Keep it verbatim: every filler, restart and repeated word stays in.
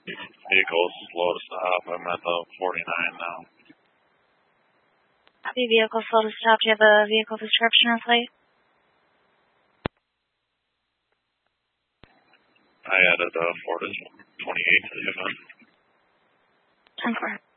Vehicle's slow to stop. I'm at the forty-nine now. Copy, vehicle slow to stop. Do you have a vehicle description or plate? I added a Ford twenty-eight to the event. ten four.